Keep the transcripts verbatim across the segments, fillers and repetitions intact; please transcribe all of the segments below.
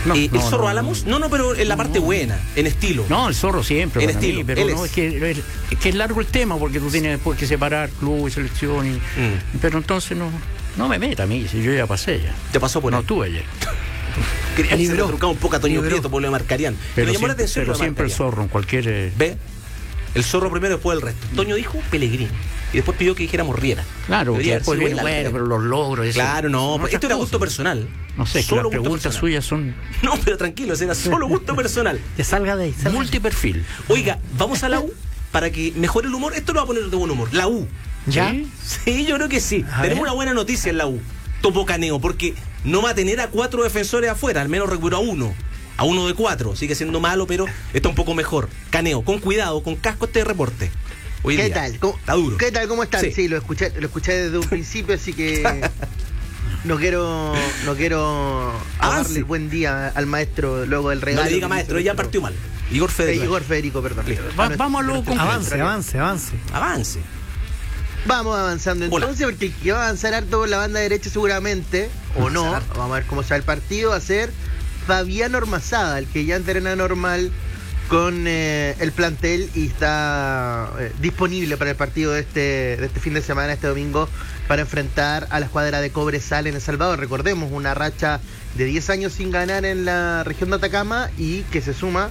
No, eh, no, ¿El Zorro no, Álamos? No, no, pero en la parte no. buena, en estilo. No, el Zorro siempre. En para estilo, mí, pero él no, es. es que, es que es largo el tema, porque tú tienes después que separar club y selección. Y, Mm. Pero entonces no, no me meta a mí, si yo ya pasé ya. Te pasó por No ahí. estuve ayer. Quería que se le Libró. trucaba un poco a Toño Libró. Prieto por lo de Marcarián. Pero Me llamó la siempre, atención pero lo de siempre el Marcarián. Zorro en cualquier... eh, ¿Ve? El Zorro primero, después el resto. Toño dijo Pellegrini. Y después pidió que dijéramos Riera. Claro, que Debería después haber sido viene, él, bueno, pero los logros... eso- Claro, no, son pues esto otras era gusto cosas. personal. No sé, que Solo las gusto preguntas personal. suyas son No, pero tranquilos, era solo gusto personal. Que salga de ahí. salga de ahí. multiperfil. Oiga, vamos a la U para que mejore el humor. Esto lo va a poner de buen humor. La U. ¿Ya? ¿Sí? Sí, yo creo que sí. A Tenemos ver. una buena noticia en la U. Topo Caneo, porque no va a tener a cuatro defensores afuera, al menos recuperó a uno. A uno de cuatro. Sigue siendo malo, pero está un poco mejor. Caneo, con cuidado, con casco este reporte. Hoy ¿Qué día. tal? ¿Cómo, Está duro. ¿Qué tal? ¿Cómo están? Sí. Sí, lo escuché, lo escuché desde un principio, así que no quiero, no quiero Ah, darle sí. el buen día al maestro luego del No regalo. le diga que maestro, hizo ya nuestro- partió mal. Igor Eh, Federico. Igor Federico, perdón. Listo. Va- A nuestro- vamos a lo nuestro- concreto. Avance, avance, avance. Avance. Vamos avanzando Hola. entonces, porque el que va a avanzar harto por la banda derecha seguramente, o no, Avanzar harto. vamos a ver cómo sale el partido, va a ser Fabián Ormazada, el que ya entrena normal con eh, el plantel y está eh, disponible para el partido de este, de este fin de semana, este domingo, para enfrentar a la escuadra de Cobresal en El Salvador. Recordemos, una racha de diez años sin ganar en la región de Atacama y que se suma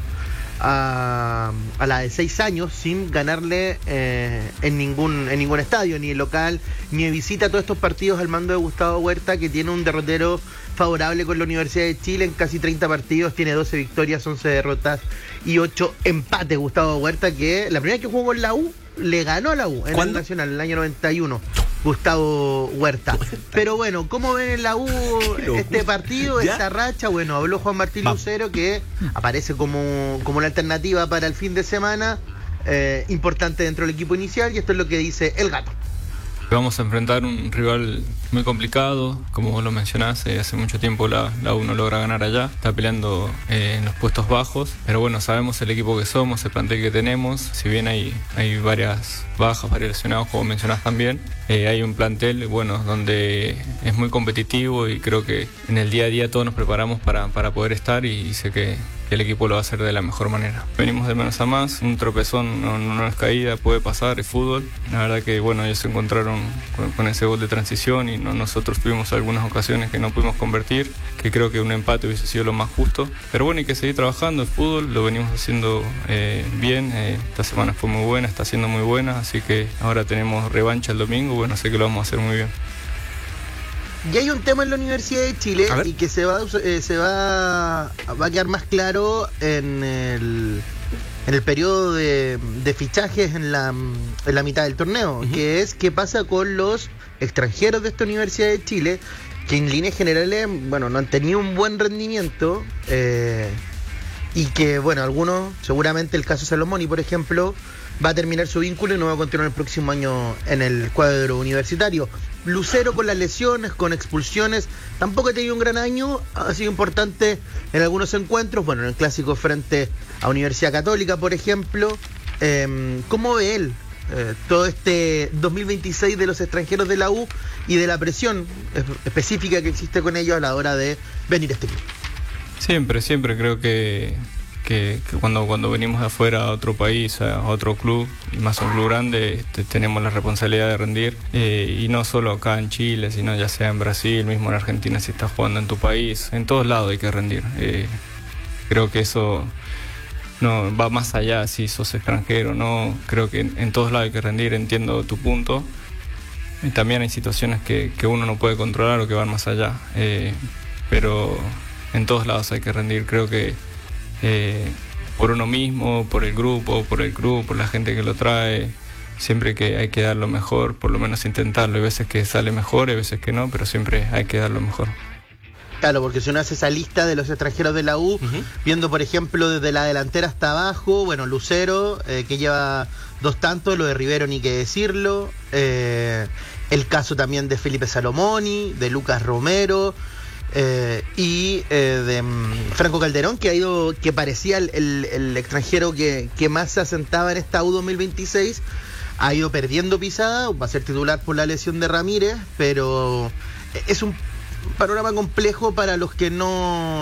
a, a la de seis años sin ganarle eh, en ningún en ningún estadio, ni en local, ni de visita, todos estos partidos al mando de Gustavo Huerta, que tiene un derrotero favorable con la Universidad de Chile en casi treinta partidos, tiene doce victorias, once derrotas y ocho empates. Gustavo Huerta, que la primera vez que jugó con la U, le ganó a la U en ¿Cuándo? el Nacional, en el año noventa y uno. Gustavo Huerta. Pero bueno, ¿cómo ven en la U locura. este partido, ¿Ya? esta racha? Bueno, habló Juan Martín Vamos. Lucero, que aparece como, como una alternativa para el fin de semana, eh, importante dentro del equipo inicial, y esto es lo que dice el Gato. Vamos a enfrentar un rival muy complicado, como vos lo mencionás, eh, hace mucho tiempo la, la U no logra ganar allá, está peleando eh, en los puestos bajos, pero bueno, sabemos el equipo que somos, el plantel que tenemos, si bien hay, hay varias bajas, varios lesionados, como mencionás también, eh, hay un plantel, bueno, donde es muy competitivo y creo que en el día a día todos nos preparamos para, para poder estar y, y sé que el equipo lo va a hacer de la mejor manera. Venimos de menos a más, un tropezón no, no, no es caída, puede pasar, es fútbol. La verdad que bueno, ellos se encontraron con, con ese gol de transición y no, nosotros tuvimos algunas ocasiones que no pudimos convertir, que creo que un empate hubiese sido lo más justo. Pero bueno, hay que seguir trabajando, el fútbol lo venimos haciendo eh, bien, eh, esta semana fue muy buena, está siendo muy buena, así que ahora tenemos revancha el domingo, bueno, sé que lo vamos a hacer muy bien. Y hay un tema en la Universidad de Chile A ver. y que se va, eh, se va, va a quedar más claro en el, en el periodo de, de fichajes en la, en la mitad del torneo, Ujú. que es qué pasa con los extranjeros de esta Universidad de Chile, que en líneas generales, bueno, no han tenido un buen rendimiento, eh, y que, bueno, algunos, seguramente el caso Salomoni, por ejemplo, va a terminar su vínculo y no va a continuar el próximo año en el cuadro universitario. Lucero con las lesiones, con expulsiones, tampoco ha tenido un gran año, ha sido importante en algunos encuentros, bueno, en el clásico frente a Universidad Católica, por ejemplo. Eh, ¿Cómo ve él eh, todo este dos mil veintiséis de los extranjeros de la U y de la presión es- específica que existe con ellos a la hora de venir a este club? Siempre, siempre creo que, que, que cuando, cuando venimos de afuera a otro país, a otro club, y más a un club grande, te- tenemos la responsabilidad de rendir. Eh, y no solo acá en Chile, sino ya sea en Brasil, mismo en Argentina, si estás jugando en tu país, en todos lados hay que rendir. Eh, creo que eso no va más allá si sos extranjero, no, creo que en, en todos lados hay que rendir, entiendo tu punto. Y también hay situaciones que, que uno no puede controlar o que van más allá. Eh, pero en todos lados hay que rendir, creo que eh, por uno mismo, por el grupo, por el club, por la gente que lo trae, siempre que hay que dar lo mejor, por lo menos intentarlo. Hay veces que sale mejor, hay veces que no, pero siempre hay que dar lo mejor. Claro, porque si uno hace esa lista de los extranjeros de la U, Ujú. viendo por ejemplo desde la delantera hasta abajo, bueno, Lucero, eh, que lleva dos tantos, lo de Rivero ni qué decirlo, eh, el caso también de Felipe Salomoni, de Lucas Romero, eh, y eh, de mm, Franco Calderón, que ha ido, que parecía el, el- el extranjero que, que más se asentaba en esta U dos mil veintiséis, ha ido perdiendo pisada, va a ser titular por la lesión de Ramírez, pero es un panorama complejo para los que no